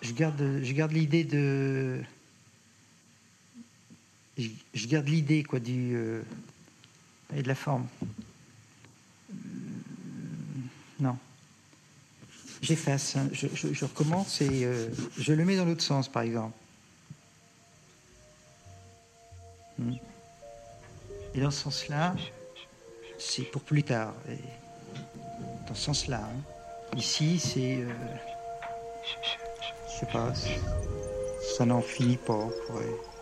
je garde l'idée de... Je garde l'idée, quoi, du... et de la forme. Non. J'efface, hein. Je recommence et je le mets dans l'autre sens, par exemple. Et dans ce sens-là, c'est pour plus tard. Et dans ce sens-là, hein. Ici, c'est... je sais pas, ça n'en finit pas. Ouais.